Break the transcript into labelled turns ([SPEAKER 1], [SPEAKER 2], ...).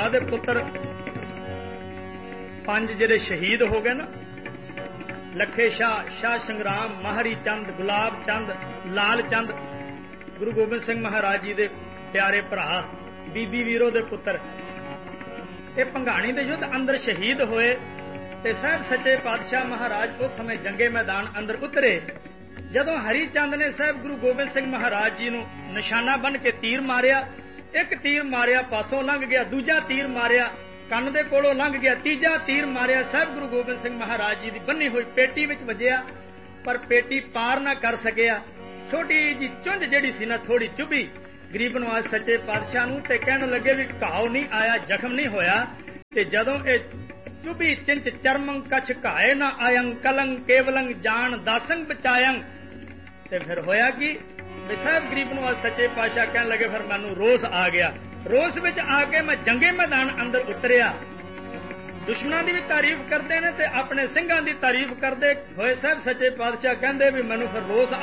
[SPEAKER 1] ਦੇ ਪੁੱਤਰ 5 ਜਿਹੜੇ ਸ਼ਹੀਦ ਹੋ ਗਏ ਨਾ, ਲੱਖੇ ਸ਼ਾਹ, ਸ਼ਾਹ ਸੰਗਰਾਮ, ਮਹਾਰੀ ਚੰਦ, ਗੁਲਾਬ ਚੰਦ, ਲਾਲ ਚੰਦ, ਗੁਰੂ ਗੋਬਿੰਦ ਸਿੰਘ ਮਹਾਰਾਜ ਜੀ ਦੇ ਪਿਆਰੇ ਭਰਾ, ਬੀਬੀ ਵੀਰੋ ਦੇ ਪੁੱਤਰ, ਇਹ ਭੰਗਾਣੀ ਦੇ ਯੁੱਧ ਅੰਦਰ ਸ਼ਹੀਦ ਹੋਏ। ਤੇ ਸਾਹਿਬ ਸੱਚੇ ਪਾਤਸ਼ਾਹ ਮਹਾਰਾਜ ਉਸ ਸਮੇਂ ਜੰਗੇ ਮੈਦਾਨ ਅੰਦਰ ਉਤਰੇ। ਜਦੋਂ ਹਰੀ ਚੰਦ ਨੇ ਸਾਹਿਬ ਗੁਰੂ ਗੋਬਿੰਦ ਸਿੰਘ ਮਹਾਰਾਜ ਜੀ ਨੂੰ ਨਿਸ਼ਾਨਾ ਬੰਨ ਕੇ ਤੀਰ ਮਾਰਿਆ, ਇੱਕ ਤੀਰ ਮਾਰਿਆ ਪਾਸੋਂ ਲੰਘ ਗਿਆ, ਦੂਜਾ ਤੀਰ ਮਾਰਿਆ ਕੰਨ ਦੇ ਕੋਲੋਂ ਲੰਘ ਗਿਆ, ਤੀਜਾ ਤੀਰ ਮਾਰਿਆ ਸਾਹਿਬ ਗੁਰੂ ਗੋਬਿੰਦ ਸਿੰਘ ਮਹਾਰਾਜ ਜੀ ਦੀ ਬੰਨੀ ਹੋਈ ਪੇਟੀ ਵਿੱਚ ਵੱਜਿਆ, ਪਰ ਪੇਟੀ ਪਾਰ ਨਾ ਕਰ ਸਕਿਆ। ਛੋਟੀ ਜੀ ਚੁੰਝ ਜਿਹੜੀ ਸੀ ਨਾ, ਥੋੜੀ ਚੁਭੀ ਗਰੀਬ ਨਵਾਜ਼ ਸੱਚੇ ਪਾਤਸ਼ਾਹ ਨੂੰ, ਤੇ ਕਹਿਣ ਲੱਗੇ ਵੀ ਘਾਉ ਨਹੀਂ ਆਇਆ, ਜ਼ਖਮ ਨਹੀਂ ਹੋਇਆ। ਤੇ ਜਦੋਂ ਇਹ ਚੁਭੀ ਚਿੰਚ ਚਰਮੰ ਕਛ ਘਾਏ ਨਾ ਆਯੰ ਕਲੰ ਕੇਵਲੰ ਜਾਨ ਦਾਸੰ ਬਚਾਇੰ। ਤੇ ਫਿਰ ਹੋਇਆ ਕੀ ਵੀ ਸਾਹਿਬ ਗਰੀਬ ਨਵਾਜ਼ ਸੱਚੇ ਪਾਤਸ਼ਾਹ ਕਹਿਣ ਲੱਗੇ ਫਿਰ ਮੈਨੂੰ ਰੋਸ ਆ ਗਿਆ। ਰੋਸ ਵਿੱਚ ਆ ਕੇ ਮੈਂ ਜੰਗੇ ਮੈਦਾਨ ਅੰਦਰ ਉਤਰਿਆ। ਦੁਸ਼ਮਣਾਂ ਦੀ ਵੀ ਤਾਰੀਫ ਕਰਦੇ ਨੇ ਤੇ ਆਪਣੇ ਸਿੰਘਾਂ ਦੀ ਤਾਰੀਫ ਕਰਦੇ ਹੋਏ ਸਾਹਿਬ ਸੱਚੇ ਪਾਤਸ਼ਾਹ ਕਹਿੰਦੇ ਵੀ ਮੈਨੂੰ ਫਿਰ ਰੋਸ